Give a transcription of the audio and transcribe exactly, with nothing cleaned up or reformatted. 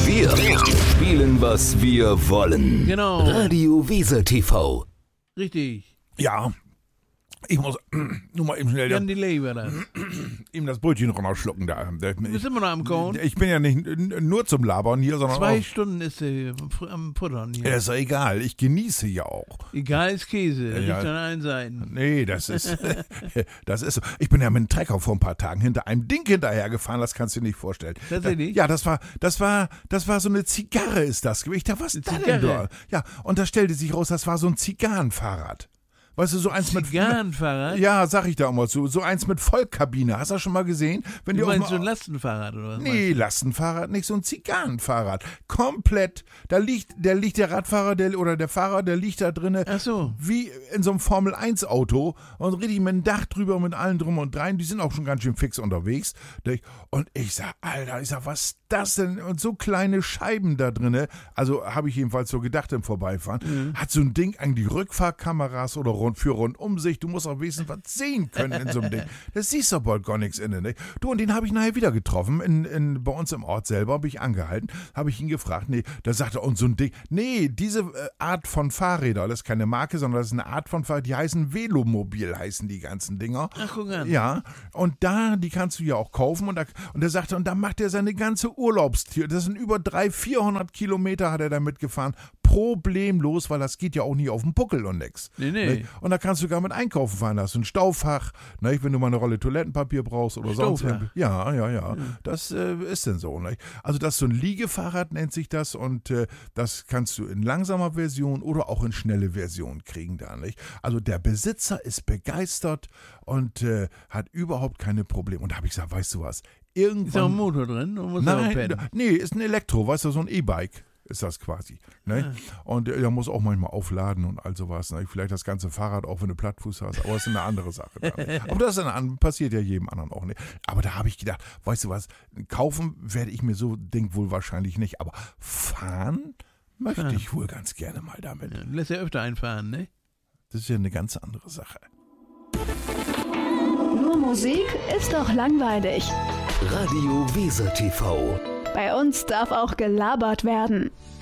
Wir spielen, was wir wollen. Genau. Radio Weser T V. Richtig. Ja, ich muss nur mal eben schnell Jan Delay war das. eben das Brötchen rausschlucken da. Du bist immer noch am Korn. Ich bin ja nicht nur zum Labern hier, sondern Zwei auch... Stunden ist sie am Puttern hier. Ja, ist doch egal, ich genieße ja auch. Egal ist Käse, das Ja. liegt an allen Seiten. Nee, das ist, das ist so. Ich bin ja mit dem Trecker vor ein paar Tagen hinter einem Ding hinterhergefahren, das kannst du dir nicht vorstellen. Tatsächlich? Ja, das war, das war, das war so eine Zigarre ist das. Ich dachte, was ist das denn Zigarre? da? Ja, und da stellte sich raus, das war so ein Zigarrenfahrrad. Weißt du, so eins mit... Zigarrenfahrrad? Ja, sag ich da immer so. So eins mit Vollkabine. Hast du das schon mal gesehen? Wenn Du die auf meinst dem- so ein Lastenfahrrad oder was? Nee, Lastenfahrrad nicht, so ein Zigarrenfahrrad. Komplett. Da liegt, da liegt der Radfahrer der, oder der Fahrer, der liegt da drinne Ach so. wie in so einem Formel eins Auto und richtig mit dem Dach drüber, mit allen drum und drein. Die sind auch schon ganz schön fix unterwegs. Und ich sag, Alter, ich sag, was ist das denn? Und so kleine Scheiben da drinne, also habe ich jedenfalls so gedacht im Vorbeifahren, Mhm. hat so ein Ding eigentlich Rückfahrkameras oder rund, für Rundumsicht. Du musst auch wenigstens was sehen können in so einem Ding. Das siehst du bald gar nichts in. Ne? Du, und den habe ich nachher wieder getroffen. In, in, bei uns im Ort selber habe ich angehalten, habe ich ihn gefragt. Nee, da sagte er, und so ein Ding. Nee, diese äh, Art von Fahrräder, das ist keine Marke, sondern das ist eine Art von Fahrrad, die heißen Velomobil, heißen die ganzen Dinger. Ach, guck an. Ja, und da, die kannst du ja auch kaufen. Und, da, und er sagte, und da macht er seine ganze Urlaubstier. Das sind über dreihundert, vierhundert Kilometer hat er da mitgefahren. Problemlos, weil das geht ja auch nie auf den Buckel und nix. Nee, nee. Ne? Und da kannst du sogar mit einkaufen fahren. Da hast du ein Staufach, ne? Wenn du mal eine Rolle Toilettenpapier brauchst oder sonst. Staufach? Ja, ja, ja. Das äh, ist denn so. Ne? Also das ist so ein Liegefahrrad, nennt sich das. Und äh, das kannst du in langsamer Version oder auch in schnelle Version kriegen da. Nicht? Also der Besitzer ist begeistert und äh, hat überhaupt keine Probleme. Und da habe ich gesagt, weißt du was? Irgendwann. Ist auch ein Motor drin und muss auch Nein, pennen. nee, ist ein Elektro, weißt du, so ein E-Bike ist das quasi. Ne? Und äh, der muss auch manchmal aufladen und all sowas. Ne? Vielleicht das ganze Fahrrad, auch wenn du Plattfuß hast, aber das ist eine andere Sache. Dann, ne? Aber das ist eine, an- passiert ja jedem anderen auch nicht. Aber da habe ich gedacht, weißt du was, kaufen werde ich mir so Ding wohl wahrscheinlich nicht, aber fahren möchte Fahren. ich wohl ganz gerne mal damit. Ja, du lässt ja öfter einfahren, ne? Das ist ja eine ganz andere Sache. Nur Musik ist doch langweilig. Radio Weser T V. Bei uns darf auch gelabert werden.